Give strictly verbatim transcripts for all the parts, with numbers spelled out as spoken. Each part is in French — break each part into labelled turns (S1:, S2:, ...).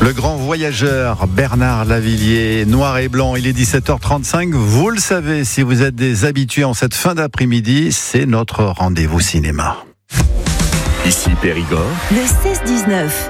S1: Le grand voyageur Bernard Lavilliers, noir et blanc, il est dix-sept heures trente-cinq. Vous le savez, si vous êtes des habitués en cette fin d'après-midi, c'est notre rendez-vous cinéma.
S2: Ici Périgord.
S3: Le seize dix-neuf.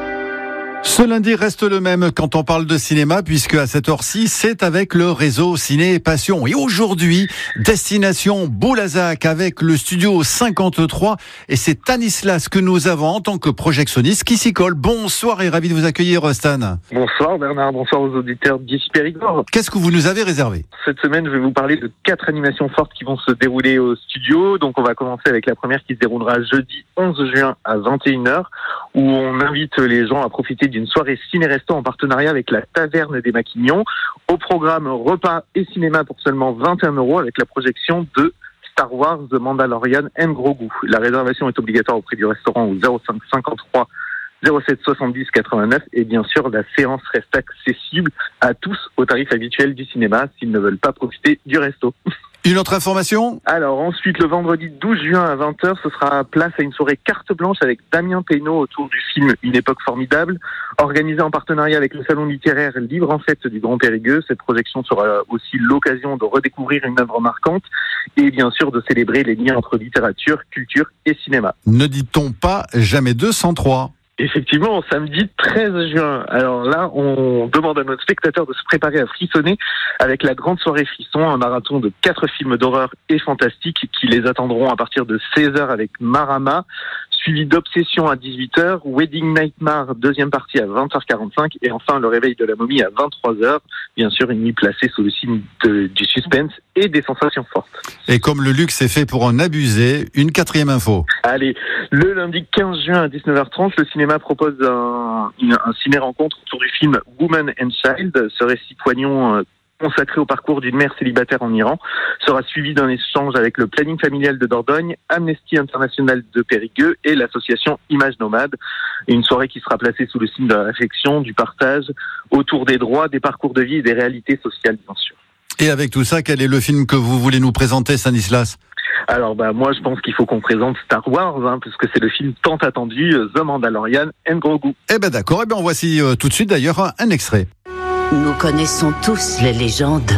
S1: Ce lundi reste le même quand on parle de cinéma, puisque à cette heure-ci, c'est avec le réseau Ciné Passion. Et aujourd'hui, destination Boulazac avec le studio cinquante-trois. Et c'est Stanislas que nous avons en tant que projectionniste qui s'y colle. Bonsoir et ravi de vous accueillir, Stan.
S4: Bonsoir Bernard, bonsoir aux auditeurs d'Ici Périgord.
S1: Qu'est-ce que vous nous avez réservé?
S4: Cette semaine, je vais vous parler de quatre animations fortes qui vont se dérouler au studio. Donc on va commencer avec la première qui se déroulera jeudi onze juin à vingt et une heures, où on invite les gens à profiter d'une soirée ciné-resto en partenariat avec la Taverne des Maquignons. Au programme, repas et cinéma pour seulement vingt et un euros avec la projection de Star Wars The Mandalorian and Grogu. La réservation est obligatoire auprès du restaurant au zéro cinq cinquante-trois zéro sept soixante-dix quatre-vingt-neuf et bien sûr la séance reste accessible à tous au tarif habituel du cinéma s'ils ne veulent pas profiter du resto.
S1: Une autre information?
S4: Alors ensuite, le vendredi douze juin à vingt heures, ce sera place à une soirée carte blanche avec Damien Penaud autour du film Une époque formidable, organisée en partenariat avec le salon littéraire Livre en Fête du Grand Périgueux. Cette projection sera aussi l'occasion de redécouvrir une œuvre marquante et bien sûr de célébrer les liens entre littérature, culture et cinéma.
S1: Ne dit-on pas jamais deux sans trois?
S4: Effectivement, samedi treize juin. Alors là, on demande à notre spectateur de se préparer à frissonner avec la grande soirée frisson, un marathon de quatre films d'horreur et fantastiques qui les attendront à partir de seize heures avec Marama, suivi d'Obsession à dix-huit heures, Wedding Nightmare, deuxième partie à vingt heures quarante-cinq et enfin Le Réveil de la momie à vingt-trois heures. Bien sûr, une nuit placée sous le signe de, du suspense et des sensations fortes.
S1: Et comme le luxe est fait pour en abuser, une quatrième info.
S4: Allez, le lundi quinze juin à dix-neuf heures trente, le cinéma propose un, une, un ciné-rencontre autour du film Woman and Child. Ce récit poignant euh, consacré au parcours d'une mère célibataire en Iran sera suivi d'un échange avec le planning familial de Dordogne, Amnesty International de Périgueux et l'association Images Nomades. Une soirée qui sera placée sous le signe de la réflexion, du partage, autour des droits, des parcours de vie et des réalités sociales, bien sûr.
S1: Et avec tout ça, quel est le film que vous voulez nous présenter, Stanislas?
S4: Alors bah moi je pense qu'il faut qu'on présente Star Wars, hein, puisque c'est le film tant attendu, The Mandalorian and Grogu.
S1: Eh ben d'accord, eh ben on voici euh, tout de suite d'ailleurs un extrait.
S3: Nous connaissons tous les légendes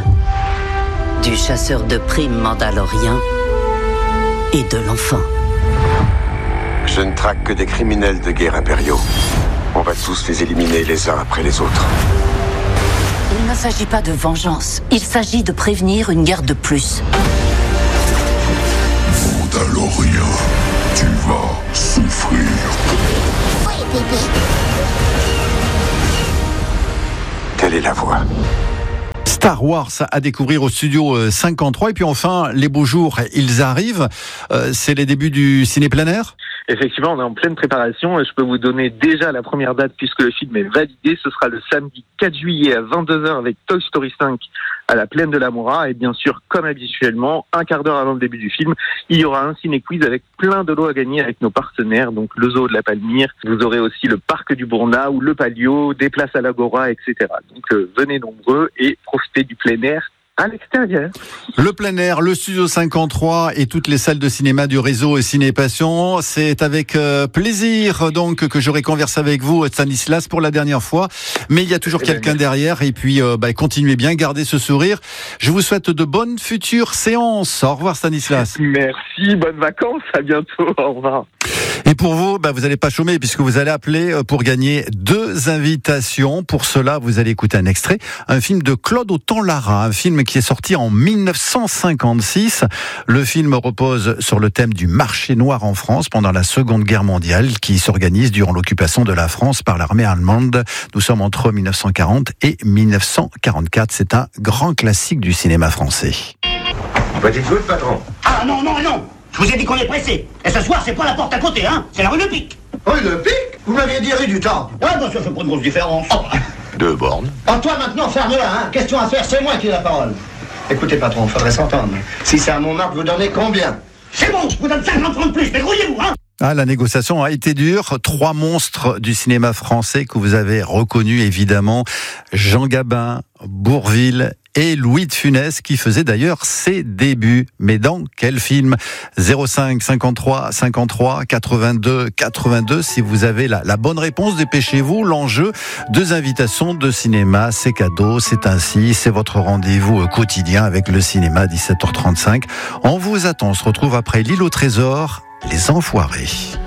S3: du chasseur de primes mandalorien et de l'enfant.
S5: Je ne traque que des criminels de guerre impériaux. On va tous les éliminer les uns après les autres.
S3: Il ne s'agit pas de vengeance, il s'agit de prévenir une guerre de plus.
S6: Mandalorien, tu vas souffrir.
S5: Oui, bébé. Telle est la voie.
S1: Star Wars à découvrir au studio cinquante-trois. Et puis enfin, les beaux jours, ils arrivent. Euh, c'est les débuts du ciné plein air.
S4: Effectivement, on est en pleine préparation et je peux vous donner déjà la première date puisque le film est validé. Ce sera le samedi quatre juillet à vingt-deux heures avec Toy Story cinq à la Plaine de la Moura. Et bien sûr, comme habituellement, un quart d'heure avant le début du film, il y aura un ciné-quiz avec plein de lots à gagner avec nos partenaires. Donc le zoo de la Palmyre, vous aurez aussi le parc du Bourna ou le Palio, des places à l'Agora, et cetera. Donc euh, venez nombreux et profitez du plein air à l'extérieur.
S1: Le plein air, le studio cinquante-trois et toutes les salles de cinéma du réseau Ciné Passion. C'est avec euh, plaisir donc que j'aurai conversé avec vous, Stanislas, pour la dernière fois. Mais il y a toujours
S4: eh
S1: quelqu'un
S4: bien,
S1: derrière et puis euh, bah, continuez bien, gardez ce sourire. Je vous souhaite de bonnes futures séances. Au revoir, Stanislas.
S4: Merci, bonnes vacances, à bientôt, au revoir.
S1: Et pour vous, bah, vous n'allez pas chômer puisque vous allez appeler pour gagner deux invitations. Pour cela, vous allez écouter un extrait, un film de Claude Autant-Lara, un film qui est sorti en dix-neuf cent cinquante-six. Le film repose sur le thème du marché noir en France pendant la Seconde Guerre mondiale qui s'organise durant l'occupation de la France par l'armée allemande. Nous sommes entre dix-neuf cent quarante et dix-neuf cent quarante-quatre. C'est un grand classique du cinéma français.
S5: Bah dites-vous le patron.
S7: Ah non, non, non. Je vous ai dit qu'on est pressé. Et ce soir, c'est pas la porte à côté, hein. C'est la rue Le Pic.
S8: Rue Le Pic? Vous m'aviez dit rue du Temple.
S7: Ouais, bah ça fait pas de grosse différence. Oh.
S5: Deux bornes.
S8: Oh, toi maintenant, ferme-la, hein. Question à faire, c'est moi qui ai la parole. Écoutez, patron, faudrait s'entendre. Si c'est à Montmartre, vous donnez combien?
S7: C'est bon, je vous donne cinquante francs de plus, mais grouillez-vous, hein.
S1: Ah, la négociation a été dure. Trois monstres du cinéma français que vous avez reconnus, évidemment. Jean Gabin, Bourvil et Louis de Funès qui faisait d'ailleurs ses débuts. Mais dans quel film? zéro cinq cinquante-trois cinquante-trois quatre-vingt-deux quatre-vingt-deux. Si vous avez la, la bonne réponse, dépêchez-vous. L'enjeu, deux invitations de cinéma, c'est cadeau, c'est ainsi, c'est votre rendez-vous quotidien avec le cinéma, dix-sept heures trente-cinq. On vous attend, on se retrouve après L'île au trésor, Les Enfoirés.